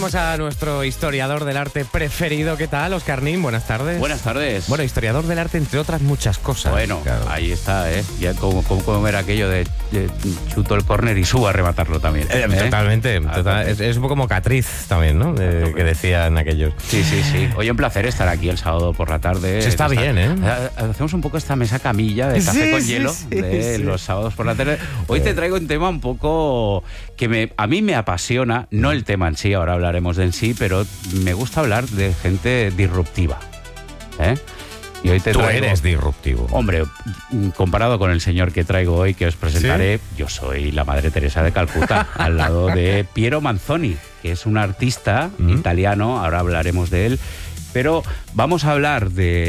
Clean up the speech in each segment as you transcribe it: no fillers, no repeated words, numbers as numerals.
Vamos a nuestro historiador del arte preferido. ¿Qué tal, Óscar Nin? Buenas tardes. Buenas tardes. Bueno, historiador del arte, entre otras muchas cosas. Bueno, claro. Ahí está, ¿eh? Ya como era aquello de chuto el córner y subo a rematarlo también. Totalmente. Es un poco como Catriz también, ¿no? Que decían aquellos. Sí. Oye, un placer estar aquí el sábado por la tarde. Se está bien, ¿eh? Hacemos un poco esta mesa camilla de café con hielo de los sábados por la tarde. Hoy te traigo un tema un poco que a mí me apasiona, no el tema en sí, ahora hablaremos de en sí, pero me gusta hablar de gente disruptiva. Y hoy Tú eres disruptivo. Hombre, comparado con el señor que traigo hoy, que os presentaré, ¿sí? Yo soy la Madre Teresa de Calcuta, al lado de Piero Manzoni, que es un artista italiano, ahora hablaremos de él. Pero vamos a hablar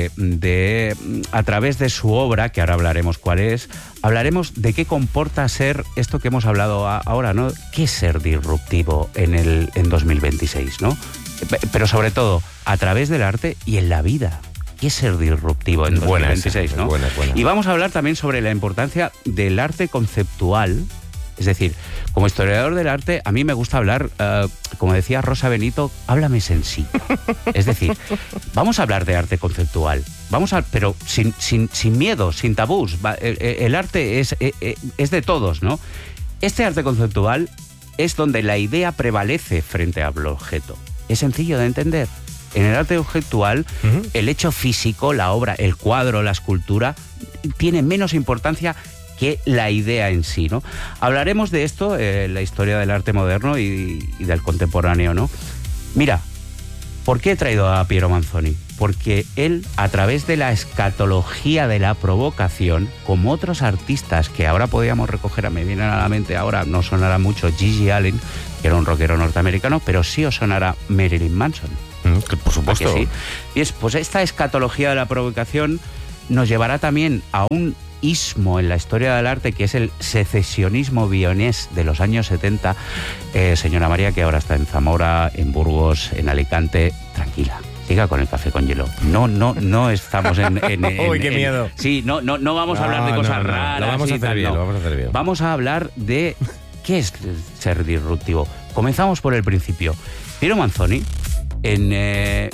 a través de su obra, que ahora hablaremos cuál es, hablaremos de qué comporta ser esto que hemos hablado ahora, ¿no? ¿Qué es ser disruptivo en 2026, ¿no? Pero sobre todo, a través del arte y en la vida. ¿Qué es ser disruptivo en 2026, ¿no? Buena. Y vamos a hablar también sobre la importancia del arte conceptual. Es decir, como historiador del arte, a mí me gusta hablar, como decía Rosa Benito, háblame sencillo. Es decir, vamos a hablar de arte conceptual, pero sin miedo, sin tabús. El arte es de todos, ¿no? Este arte conceptual es donde la idea prevalece frente al objeto. Es sencillo de entender. En el arte conceptual, el hecho físico, la obra, el cuadro, la escultura, tiene menos importancia que la idea en sí, ¿no? Hablaremos de esto, la historia del arte moderno y del contemporáneo, ¿no? Mira, ¿por qué he traído a Piero Manzoni? Porque él, a través de la escatología de la provocación, como otros artistas que ahora podríamos recoger, me vienen a la mente ahora, no sonará mucho Gigi Allen, que era un rockero norteamericano, pero sí os sonará Marilyn Manson. Por supuesto. Sí. Y pues esta escatología de la provocación nos llevará también a un ismo en la historia del arte, que es el secesionismo vienés de los años 70. Señora María, que ahora está en Zamora, en Burgos, en Alicante, tranquila. Siga con el café con hielo. No estamos en ¡Uy, qué miedo! Sí, no vamos a hablar de cosas raras. Lo vamos a hacer bien. Vamos a hablar de qué es ser disruptivo. Comenzamos por el principio. Piero Manzoni, en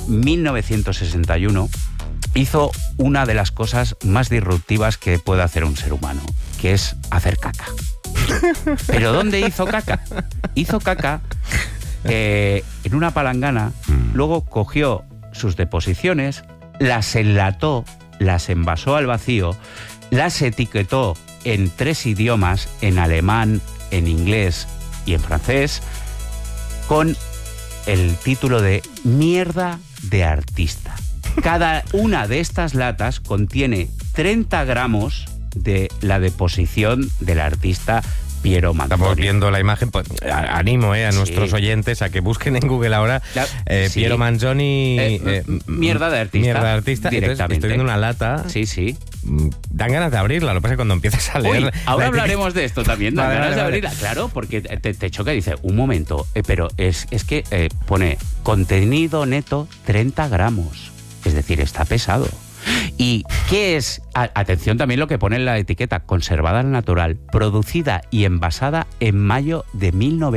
1961, hizo una de las cosas más disruptivas que puede hacer un ser humano, que es hacer caca. ¿Pero dónde hizo caca? Hizo caca en una palangana, luego cogió sus deposiciones, las enlató, las envasó al vacío, las etiquetó en 3 idiomas, en alemán, en inglés y en francés, con el título de Mierda de Artista. Cada una de estas latas contiene 30 gramos de la deposición del artista Piero Manzoni. Estamos viendo la imagen, pues animo a nuestros oyentes a que busquen en Google ahora Piero Manzoni Mierda de Artista. Mierda de Artista. Entonces, estoy viendo una lata. Sí. Dan ganas de abrirla, lo que pasa es que cuando empiezas a leer... Ahora hablaremos de esto también, dan ganas de abrirla. Claro, porque te choca y dice, un momento, pero es que pone contenido neto 30 gramos. Es decir, está pesado. ¿Y qué es? Atención también lo que pone en la etiqueta, conservada al natural, producida y envasada en mayo de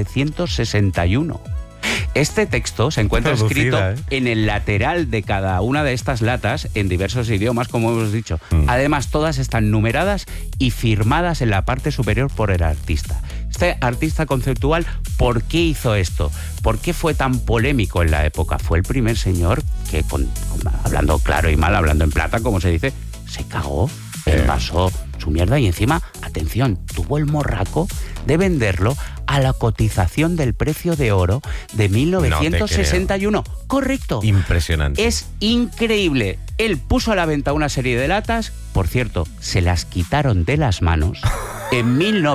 1961. Este texto se encuentra escrito en el lateral de cada una de estas latas en diversos idiomas, como hemos dicho. Además, todas están numeradas y firmadas en la parte superior por el artista. Este artista conceptual, ¿por qué hizo esto? ¿Por qué fue tan polémico en la época? Fue el primer señor que, hablando claro y mal, hablando en plata, como se dice, se cagó, envasó su mierda y encima, atención, tuvo el morraco de venderlo a la cotización del precio de oro de 1961. Correcto. Impresionante. Es increíble. Él puso a la venta una serie de latas, por cierto, se las quitaron de las manos. En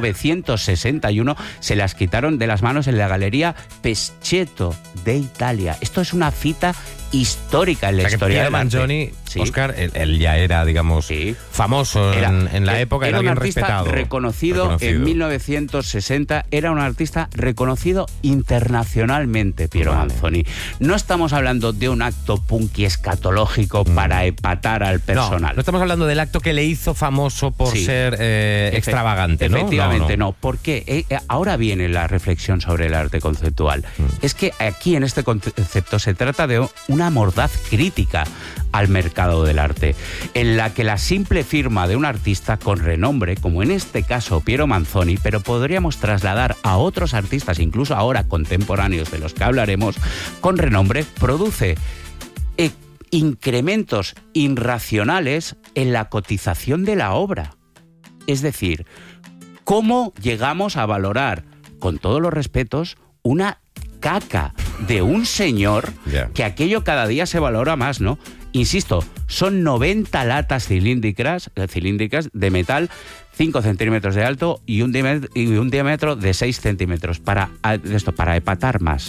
1961 se las quitaron de las manos en la Galería Pescetto de Italia. Esto es una cita histórica en la historia del arte. Manzoni Sí. Óscar, él ya era, digamos, famoso en la época, era alguien respetado. Reconocido en 1960, era un artista reconocido internacionalmente, Piero Manzoni. No estamos hablando de un acto punky escatológico para epatar al personal. No estamos hablando del acto que le hizo famoso por ser extravagante, ¿no? Efectivamente, no. ¿Por qué? Ahora viene la reflexión sobre el arte conceptual. Es que aquí en este concepto se trata de una mordaz crítica al mercado del arte, en la que la simple firma de un artista con renombre, como en este caso Piero Manzoni, pero podríamos trasladar a otros artistas, incluso ahora contemporáneos de los que hablaremos, con renombre, produce incrementos irracionales en la cotización de la obra. Es decir, ¿cómo llegamos a valorar, con todos los respetos, una caca de un señor que aquello cada día se valora más, ¿no? Insisto, son 90 latas cilíndricas de metal, 5 centímetros de alto y un diámetro de 6 centímetros para epatar más.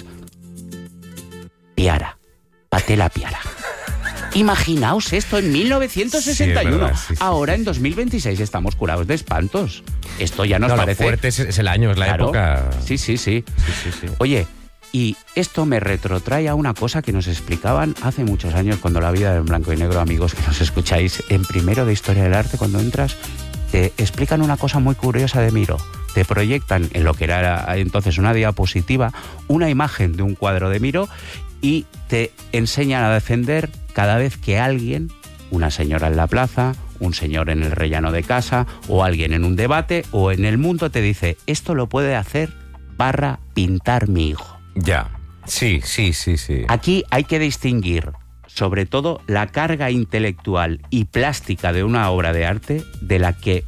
Piara, Patela Piara. Imaginaos esto en 1961. Sí, verdad, sí, ahora en 2026 estamos curados de espantos. Esto ya nos parece... Lo fuerte es el año, es la época... Sí. Oye, y esto me retrotrae a una cosa que nos explicaban hace muchos años cuando la vida era en blanco y negro, amigos que nos escucháis. En primero de Historia del Arte, cuando entras, te explican una cosa muy curiosa de Miro. Te proyectan en lo que era entonces una diapositiva, una imagen de un cuadro de Miro y te enseñan a defender cada vez que alguien, una señora en la plaza, un señor en el rellano de casa o alguien en un debate o en el mundo te dice, esto lo puede hacer / pintar mi hijo. Ya, sí. Aquí hay que distinguir, sobre todo, la carga intelectual y plástica de una obra de arte de la que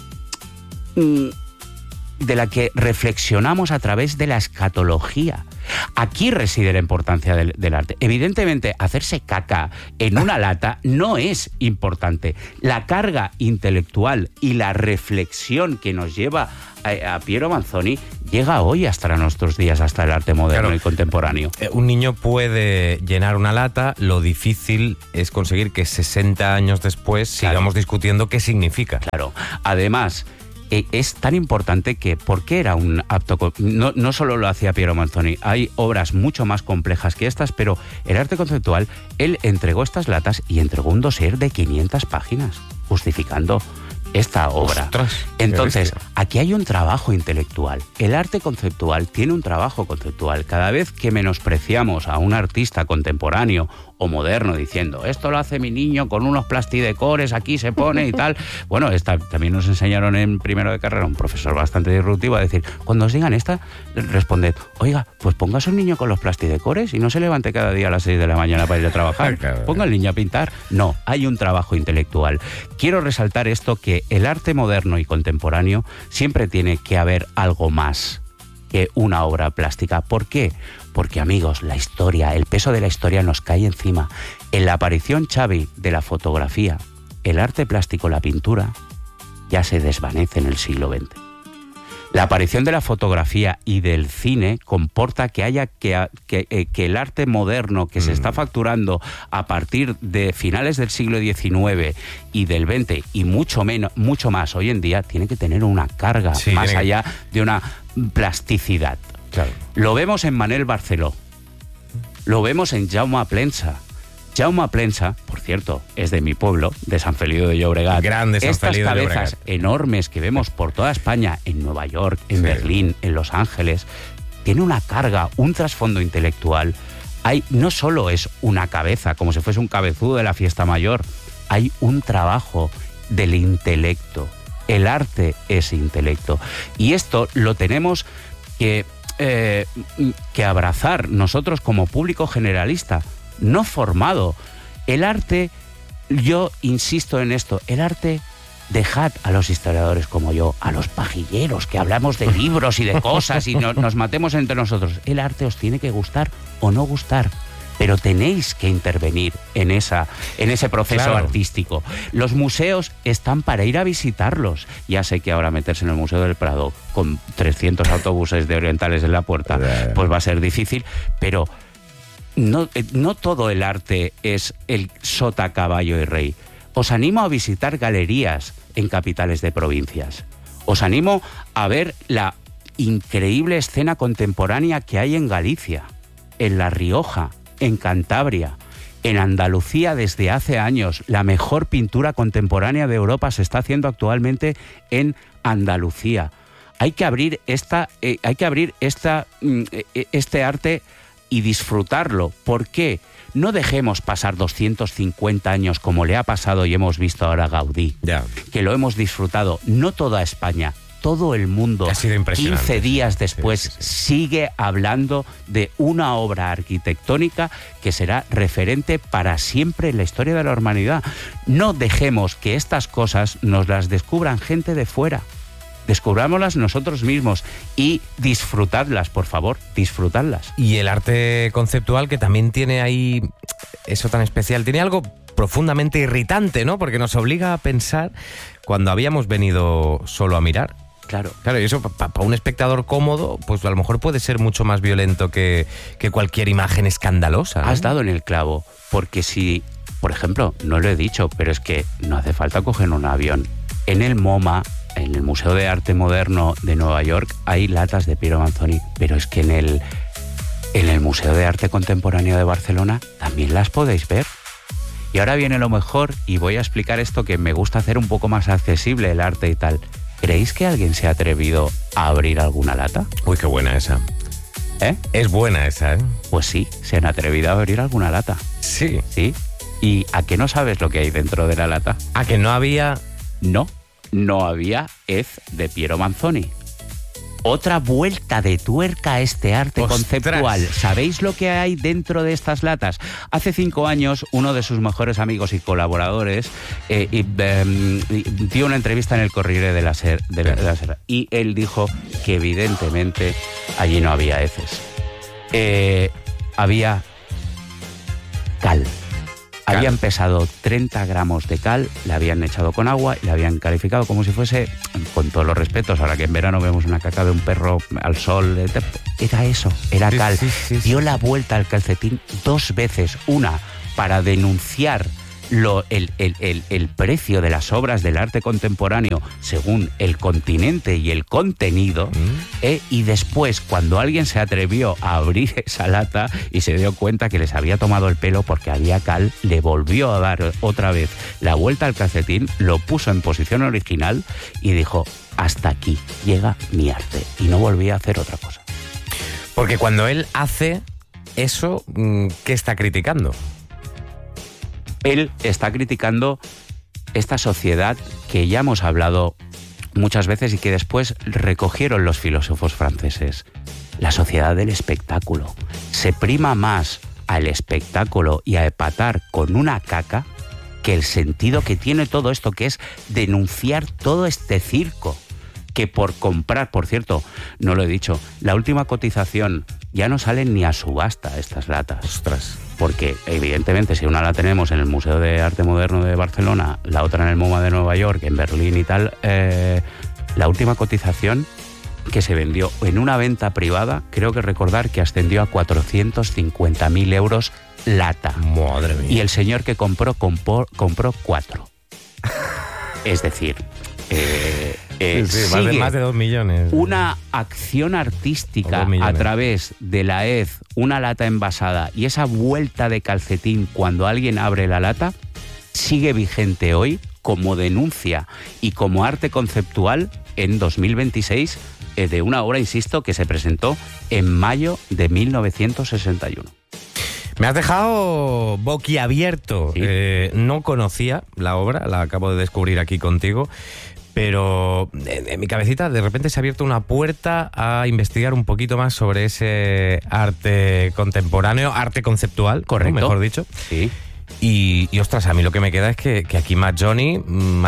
reflexionamos a través de la escatología. Aquí reside la importancia del arte. Evidentemente, hacerse caca en una lata no es importante. La carga intelectual y la reflexión que nos lleva a Piero Manzoni llega hoy hasta nuestros días, hasta el arte moderno y contemporáneo. Un niño puede llenar una lata, lo difícil es conseguir que 60 años después sigamos discutiendo qué significa. Claro, además... es tan importante que, ¿por qué era un apto? No solo lo hacía Piero Manzoni, hay obras mucho más complejas que estas, pero el arte conceptual, él entregó estas latas y entregó un dossier de 500 páginas, justificando esta obra. ¡Ostras! Entonces, aquí hay un trabajo intelectual. El arte conceptual tiene un trabajo conceptual. Cada vez que menospreciamos a un artista contemporáneo o moderno diciendo, esto lo hace mi niño con unos plastidecores, aquí se pone y tal. Bueno, también nos enseñaron en primero de carrera un profesor bastante disruptivo a decir, cuando os digan esta, responded, oiga, pues pongas un niño con los plastidecores y no se levante cada día a las 6 de la mañana para ir a trabajar. Ponga al niño a pintar. No, hay un trabajo intelectual. Quiero resaltar esto, que el arte moderno y contemporáneo siempre tiene que haber algo más que una obra plástica. ¿Por qué? Porque, amigos, la historia, el peso de la historia nos cae encima. En la aparición, Xavi, de la fotografía, el arte plástico, la pintura, ya se desvanece en el siglo XX. La aparición de la fotografía y del cine comporta que haya que el arte moderno que se está facturando a partir de finales del siglo XIX y del XX y mucho más hoy en día, tiene que tener una carga más allá de una plasticidad. Claro. Lo vemos en Manel Barceló, lo vemos en Jaume Plensa. Jaume Plensa, por cierto, es de mi pueblo, de San Feliu de Llobregat. Grande San Feliu de Llobregat. Estas cabezas enormes que vemos por toda España, en Nueva York, en Berlín, en Los Ángeles, tiene una carga, un trasfondo intelectual. No solo es una cabeza, como si fuese un cabezudo de la fiesta mayor, hay un trabajo del intelecto. El arte es intelecto. Y esto lo tenemos que abrazar nosotros como público generalista, no formado. El arte, yo insisto en esto, el arte, dejad a los historiadores como yo, a los pajilleros que hablamos de libros y de cosas y nos matemos entre nosotros. El arte os tiene que gustar o no gustar, pero tenéis que intervenir en ese proceso artístico. Los museos están para ir a visitarlos. Ya sé que ahora meterse en el Museo del Prado con 300 autobuses de orientales en la puerta, pues va a ser difícil, pero no todo el arte es el sota, caballo y rey. Os animo a visitar galerías en capitales de provincias. Os animo a ver la increíble escena contemporánea que hay en Galicia, en La Rioja, en Cantabria, en Andalucía desde hace años. La mejor pintura contemporánea de Europa se está haciendo actualmente en Andalucía. Hay que abrir este arte y disfrutarlo. ¿Por qué? No dejemos pasar 250 años como le ha pasado y hemos visto ahora a Gaudí, que lo hemos disfrutado. No toda España, todo el mundo, ha sido impresionante. 15 días después, sigue hablando de una obra arquitectónica que será referente para siempre en la historia de la humanidad. No dejemos que estas cosas nos las descubran gente de fuera. Descubrámoslas nosotros mismos y disfrutadlas, por favor, disfrutadlas. Y el arte conceptual, que también tiene ahí eso tan especial, tiene algo profundamente irritante, ¿no? Porque nos obliga a pensar cuando habíamos venido solo a mirar. Claro, y eso para un espectador cómodo, pues a lo mejor puede ser mucho más violento que cualquier imagen escandalosa, ¿no? Has dado en el clavo, porque si, por ejemplo, no lo he dicho, pero es que no hace falta coger un avión. En el MoMA, en el Museo de Arte Moderno de Nueva York, hay latas de Piero Manzoni, pero es que en el Museo de Arte Contemporáneo de Barcelona también las podéis ver. Y ahora viene lo mejor, y voy a explicar esto que me gusta hacer un poco más accesible, el arte y tal. ¿Creéis que alguien se ha atrevido a abrir alguna lata? Uy, qué buena esa. ¿Eh? Es buena esa, ¿eh? Pues sí, se han atrevido a abrir alguna lata. Sí. ¿Sí? ¿Y a qué no sabes lo que hay dentro de la lata? ¿A que no había...? No había hez de Piero Manzoni. Otra vuelta de tuerca a este arte conceptual. ¿Sabéis lo que hay dentro de estas latas? Hace 5 años, uno de sus mejores amigos y colaboradores dio una entrevista en el Corriere de la Sera, y él dijo que evidentemente allí no había heces. Había cal. Habían pesado 30 gramos de cal, la habían echado con agua y la habían calificado como si fuese, con todos los respetos, ahora que en verano vemos una caca de un perro al sol, era eso, era cal. Sí. Dio la vuelta al calcetín 2 veces, una para denunciar el precio de las obras del arte contemporáneo según el continente y el contenido, y después, cuando alguien se atrevió a abrir esa lata y se dio cuenta que les había tomado el pelo porque había cal, le volvió a dar otra vez la vuelta al calcetín, lo puso en posición original y dijo: hasta aquí llega mi arte, y no volvía a hacer otra cosa. Porque cuando él hace eso, ¿qué está criticando? Él está criticando esta sociedad que ya hemos hablado muchas veces y que después recogieron los filósofos franceses. La sociedad del espectáculo. Se prima más al espectáculo y a epatar con una caca que el sentido que tiene todo esto, que es denunciar todo este circo. Que por comprar, por cierto, no lo he dicho, la última cotización ya no salen ni a subasta estas latas. Ostras. Porque evidentemente si una la tenemos en el Museo de Arte Moderno de Barcelona, la otra en el MoMA de Nueva York, en Berlín y tal, la última cotización que se vendió en una venta privada, creo que recordar que ascendió a 450.000 euros lata. Madre mía. Y el señor que compró 4. Es decir... más de 2 millones. Una acción artística a través de la hez, una lata envasada y esa vuelta de calcetín cuando alguien abre la lata, sigue vigente hoy como denuncia y como arte conceptual en 2026 de una obra, insisto, que se presentó en mayo de 1961. Me has dejado boquiabierto. ¿Sí? No conocía la obra, la acabo de descubrir aquí contigo. Pero en mi cabecita de repente se ha abierto una puerta a investigar un poquito más sobre ese arte contemporáneo, arte conceptual, correcto, ¿no? Mejor dicho. Sí. Y ostras, a mí lo que me queda es que aquí Manzoni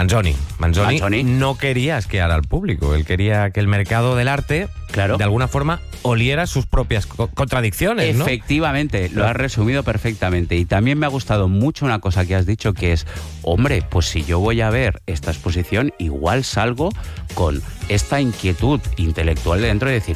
no quería asquear al público. Él quería que el mercado del arte, claro, de alguna forma oliera sus propias contradicciones, ¿no? Efectivamente, lo has resumido perfectamente. Y también me ha gustado mucho una cosa que has dicho, que es, hombre, pues si yo voy a ver esta exposición, igual salgo con esta inquietud intelectual de dentro y decir,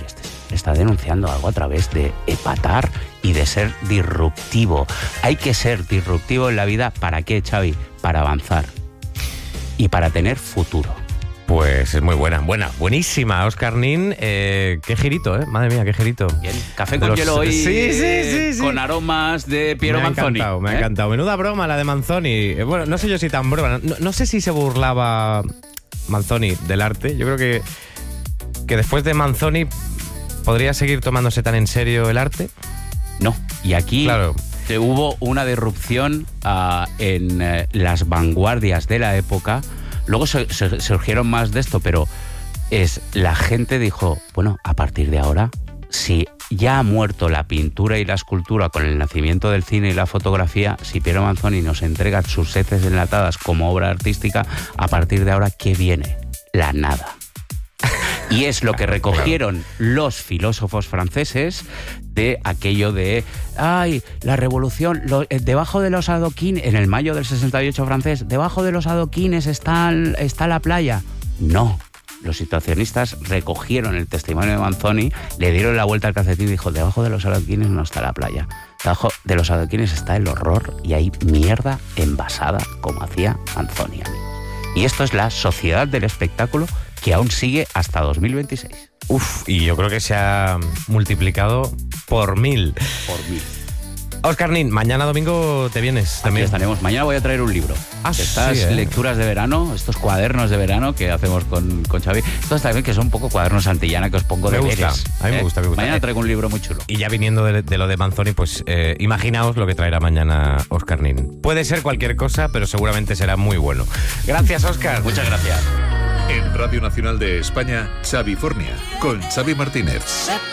está denunciando algo a través de epatar y de ser disruptivo. Hay que ser disruptivo en la vida. ¿Para qué, Xavi? Para avanzar y para tener futuro. Pues es muy buenísima, Óscar Nin. Qué girito, madre mía, qué girito. Bien. Café con hielo hoy, sí. con aromas de Piero Manzoni. Me ha encantado. Menuda broma la de Manzoni. Bueno, no sé yo si tan broma. No sé si se burlaba Manzoni del arte. Yo creo que después de Manzoni podría seguir tomándose tan en serio el arte. No, y aquí claro. Hubo una disrupción en las vanguardias de la época. Luego surgieron más de esto, pero la gente dijo, bueno, a partir de ahora, si ya ha muerto la pintura y la escultura con el nacimiento del cine y la fotografía, si Piero Manzoni nos entrega sus heces enlatadas como obra artística, a partir de ahora, ¿qué viene? La nada. Y es lo que recogieron los filósofos franceses de aquello de, la revolución, debajo de los adoquines, en el mayo del 68 francés, debajo de los adoquines está la playa. No, los situacionistas recogieron el testimonio de Manzoni, le dieron la vuelta al calcetín y dijo, debajo de los adoquines no está la playa. Debajo de los adoquines está el horror y hay mierda envasada, como hacía Manzoni, amigos. Y esto es la sociedad del espectáculo que aún sigue hasta 2026. Y yo creo que se ha multiplicado por 1000. Óscar Nin, mañana domingo te vienes también. Aquí estaremos. Mañana voy a traer un libro. Estas lecturas de verano, estos cuadernos de verano que hacemos con Xavi. Estos también que son un poco cuadernos Antillana que os pongo deberes. A mí me gusta. Mañana traigo un libro muy chulo. Y ya viniendo de lo de Manzoni, pues imaginaos lo que traerá mañana Óscar Nin. Puede ser cualquier cosa, pero seguramente será muy bueno. Gracias, Óscar. Muchas gracias. En Radio Nacional de España, Xavi Fornia, con Xavi Martínez.